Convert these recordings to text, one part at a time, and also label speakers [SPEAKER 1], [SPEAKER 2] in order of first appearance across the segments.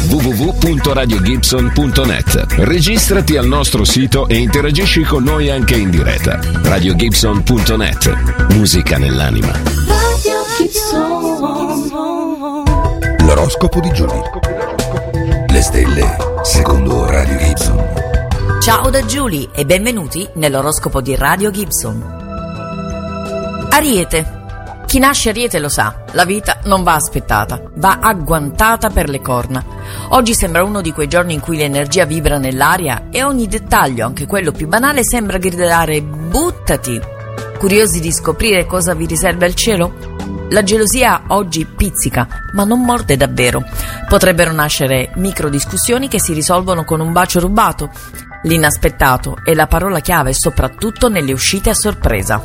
[SPEAKER 1] www.radiogibson.net. Registrati al nostro sito e interagisci con noi anche in diretta. radiogibson.net. Musica nell'anima.
[SPEAKER 2] Radio Gibson.
[SPEAKER 3] L'oroscopo di Giulia. Le stelle secondo Radio Gibson.
[SPEAKER 4] Ciao da Giulia e benvenuti nell'oroscopo di Radio Gibson. Ariete. Chi nasce Ariete lo sa, la vita non va aspettata, va agguantata per le corna. Oggi sembra uno di quei giorni in cui l'energia vibra nell'aria e ogni dettaglio, anche quello più banale, sembra gridare buttati. Curiosi di scoprire cosa vi riserva il cielo? La gelosia oggi pizzica, ma non morde davvero. Potrebbero nascere micro discussioni che si risolvono con un bacio rubato. L'inaspettato è la parola chiave, soprattutto nelle uscite a sorpresa.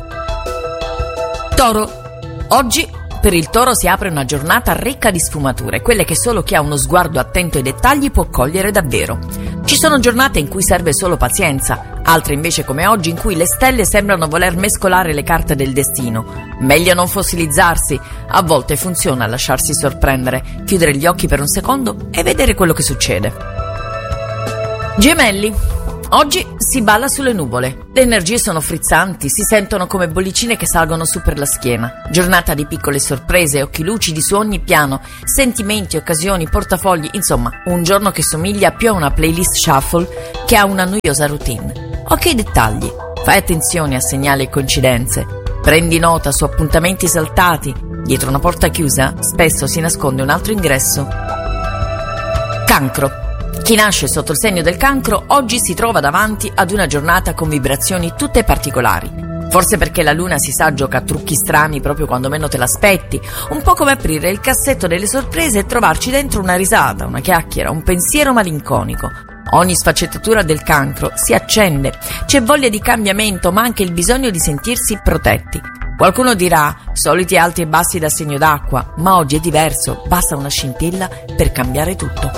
[SPEAKER 4] Toro. Oggi per il Toro si apre una giornata ricca di sfumature, quelle che solo chi ha uno sguardo attento ai dettagli può cogliere davvero. Ci sono giornate in cui serve solo pazienza, altre invece come oggi in cui le stelle sembrano voler mescolare le carte del destino. Meglio non fossilizzarsi, a volte funziona lasciarsi sorprendere, chiudere gli occhi per un secondo e vedere quello che succede. Gemelli. Oggi si balla sulle nuvole, le energie sono frizzanti, si sentono come bollicine che salgono su per la schiena. Giornata di piccole sorprese, occhi lucidi su ogni piano, sentimenti, occasioni, portafogli, insomma, un giorno che somiglia più a una playlist shuffle che a una noiosa routine. Ok dettagli, fai attenzione a segnali e coincidenze, prendi nota su appuntamenti saltati, dietro una porta chiusa spesso si nasconde un altro ingresso. Cancro. Chi nasce sotto il segno del Cancro oggi si trova davanti ad una giornata con vibrazioni tutte particolari. Forse perché la luna si sa gioca a trucchi strani proprio quando meno te l'aspetti, un po' come aprire il cassetto delle sorprese e trovarci dentro una risata, una chiacchiera, un pensiero malinconico. Ogni sfaccettatura del Cancro si accende, c'è voglia di cambiamento ma anche il bisogno di sentirsi protetti. Qualcuno dirà, soliti alti e bassi da segno d'acqua, ma oggi è diverso, basta una scintilla per cambiare tutto.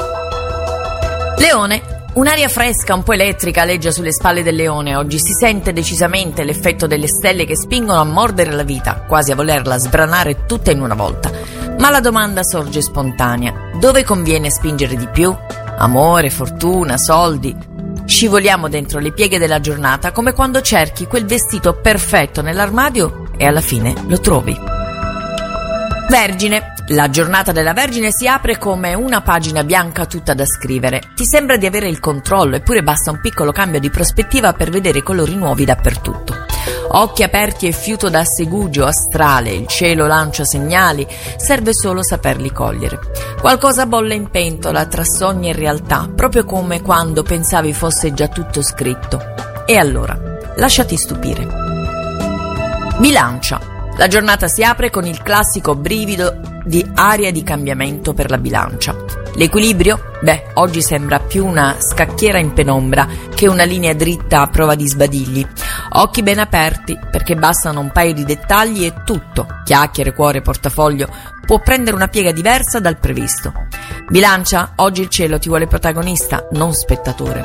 [SPEAKER 4] Leone. Un'aria fresca, un po' elettrica, aleggia sulle spalle del leone. Oggi si sente decisamente l'effetto delle stelle che spingono a mordere la vita, quasi a volerla sbranare tutta in una volta. Ma la domanda sorge spontanea. Dove conviene spingere di più? Amore, fortuna, soldi? Scivoliamo dentro le pieghe della giornata come quando cerchi quel vestito perfetto nell'armadio e alla fine lo trovi. Vergine. La giornata della Vergine si apre come una pagina bianca tutta da scrivere. Ti sembra di avere il controllo, eppure basta un piccolo cambio di prospettiva per vedere colori nuovi dappertutto. Occhi aperti e fiuto da segugio astrale, il cielo lancia segnali, serve solo saperli cogliere. Qualcosa bolle in pentola tra sogni e realtà, proprio come quando pensavi fosse già tutto scritto. E allora, lasciati stupire. Bilancia. La giornata si apre con il classico brivido di aria di cambiamento per la Bilancia. L'equilibrio? Oggi sembra più una scacchiera in penombra che una linea dritta a prova di sbadigli. Occhi ben aperti, perché bastano un paio di dettagli e tutto, chiacchiere, cuore, portafoglio, può prendere una piega diversa dal previsto. Bilancia, oggi il cielo ti vuole protagonista, non spettatore.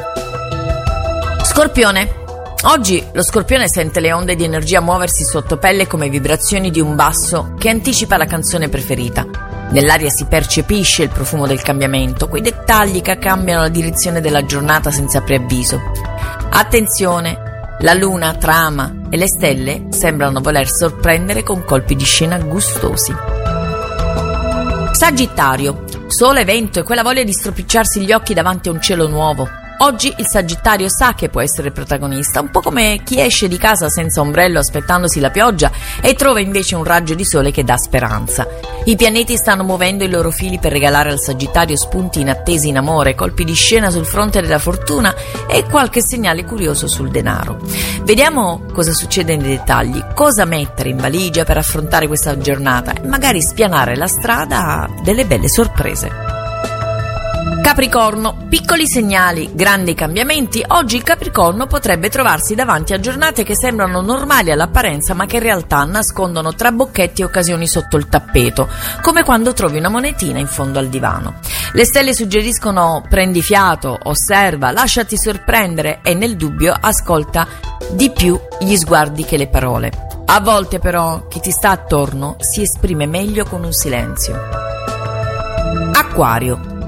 [SPEAKER 4] Scorpione. Oggi lo Scorpione sente le onde di energia muoversi sotto pelle come vibrazioni di un basso che anticipa la canzone preferita. Nell'aria si percepisce il profumo del cambiamento, quei dettagli che cambiano la direzione della giornata senza preavviso. Attenzione, la luna trama e le stelle sembrano voler sorprendere con colpi di scena gustosi. Sagittario. Sole, vento e quella voglia di stropicciarsi gli occhi davanti a un cielo nuovo. Oggi il Sagittario sa che può essere protagonista, un po' come chi esce di casa senza ombrello aspettandosi la pioggia e trova invece un raggio di sole che dà speranza. I pianeti stanno muovendo i loro fili per regalare al Sagittario spunti inattesi in amore, colpi di scena sul fronte della fortuna e qualche segnale curioso sul denaro. Vediamo cosa succede nei dettagli, cosa mettere in valigia per affrontare questa giornata e magari spianare la strada a delle belle sorprese. Capricorno, piccoli segnali, grandi cambiamenti. Oggi il Capricorno potrebbe trovarsi davanti a giornate che sembrano normali all'apparenza ma che in realtà nascondono trabocchetti e occasioni sotto il tappeto, come quando trovi una monetina in fondo al divano. Le stelle suggeriscono prendi fiato, osserva, lasciati sorprendere e nel dubbio ascolta di più gli sguardi che le parole. A volte però chi ti sta attorno si esprime meglio con un silenzio. Acquario.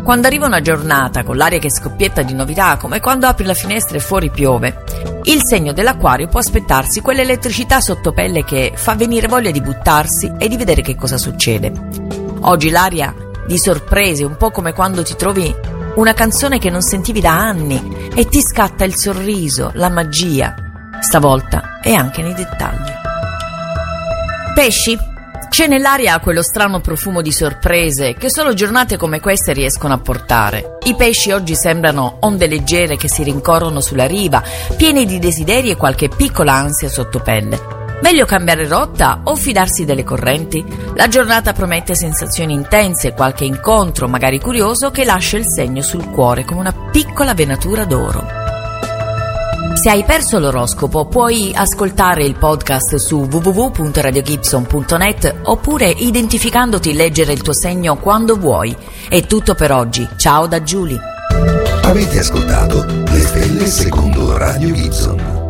[SPEAKER 4] Quando arriva una giornata con l'aria che scoppietta di novità, come quando apri la finestra e fuori piove, il segno dell'Acquario può aspettarsi quell'elettricità sottopelle che fa venire voglia di buttarsi e di vedere che cosa succede. Oggi l'aria di sorprese, un po' come quando ti trovi una canzone che non sentivi da anni e ti scatta il sorriso, la magia, stavolta è anche nei dettagli. Pesci? C'è nell'aria quello strano profumo di sorprese che solo giornate come queste riescono a portare. I pesci oggi sembrano onde leggere che si rincorrono sulla riva, pieni di desideri e qualche piccola ansia sottopelle. Meglio cambiare rotta o fidarsi delle correnti? La giornata promette sensazioni intense, qualche incontro, magari curioso, che lascia il segno sul cuore come una piccola venatura d'oro. Se hai perso l'oroscopo, puoi ascoltare il podcast su www.radiogibson.net oppure, identificandoti, leggere il tuo segno quando vuoi. È tutto per oggi. Ciao da Giulia.
[SPEAKER 3] Avete ascoltato Le Stelle secondo Radio Gibson.